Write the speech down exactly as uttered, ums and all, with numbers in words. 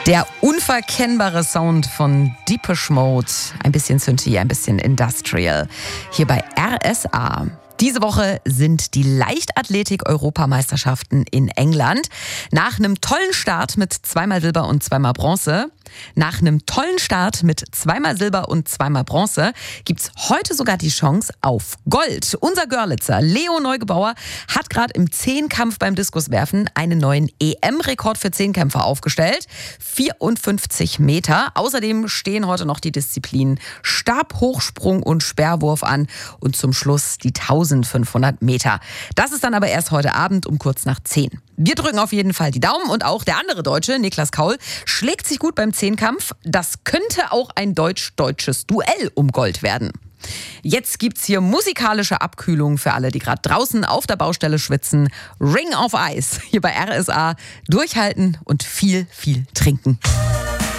Der unverkennbare Sound von Depeche Mode. Ein bisschen Synthie, ein bisschen Industrial. Hier bei R S A. Diese Woche sind die Leichtathletik-Europameisterschaften in England. Nach einem tollen Start mit zweimal Silber und zweimal Bronze, nach einem tollen Start mit zweimal Silber und zweimal Bronze gibt's heute sogar die Chance auf Gold. Unser Görlitzer Leo Neugebauer hat gerade im Zehnkampf beim Diskuswerfen einen neuen E M-Rekord für Zehnkämpfer aufgestellt. vierundfünfzig Meter. Außerdem stehen heute noch die Disziplinen Stabhochsprung und Speerwurf an und zum Schluss die eintausendfünfhundert Meter. Das ist dann aber erst heute Abend um kurz nach zehn. Wir drücken auf jeden Fall die Daumen und auch der andere Deutsche, Niklas Kaul, schlägt sich gut beim Zehnkampf. Das könnte auch ein deutsch-deutsches Duell um Gold werden. Jetzt gibt's hier musikalische Abkühlung für alle, die gerade draußen auf der Baustelle schwitzen. Ring of Ice hier bei R S A. Durchhalten und viel, viel trinken.